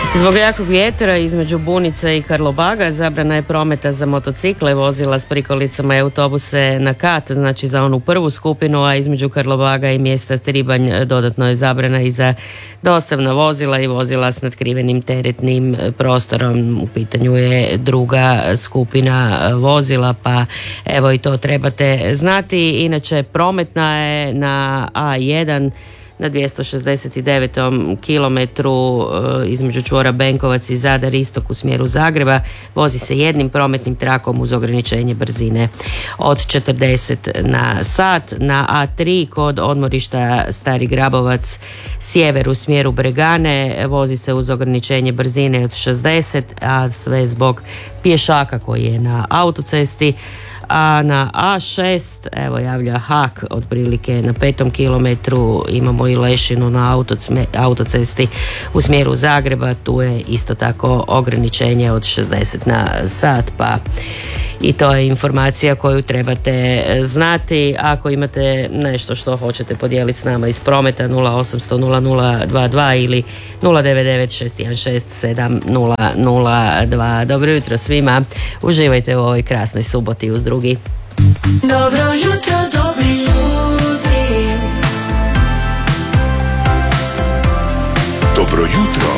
Zbog jakog vjetra između Bunice i Karlobaga zabrana je prometa za motocikle, vozila s prikolicama i autobuse na kat, znači za onu prvu skupinu, a između Karlobaga i mjesta Tribanj dodatno je zabrana i za dostavna vozila i vozila s natkrivenim teretnim prostorom. U pitanju je druga skupina vozila, pa evo i to trebate znati. Inače, prometna je na A1 na 269. kilometru između čvora Benkovac i Zadar istok u smjeru Zagreba. Vozi se jednim prometnim trakom uz ograničenje brzine od 40 na sat. Na A3 kod odmorišta Stari Grabovac sjever u smjeru Bregane vozi se uz ograničenje brzine od 60, a sve zbog pješaka koji je na autocesti. A na A6 evo javlja Hak otprilike na 5. kilometru, imamo i lešinu na autocesti u smjeru Zagreba, tu je isto tako ograničenje od 60 na sat, pa i to je informacija koju trebate znati. Ako imate nešto što hoćete podijeliti s nama iz prometa, 0800 0022 ili 099 616 7002. Dobro jutro svima, uživajte u ovoj krasnoj suboti uz drugi. Dobro jutro, dobri ljudi. Dobro jutro,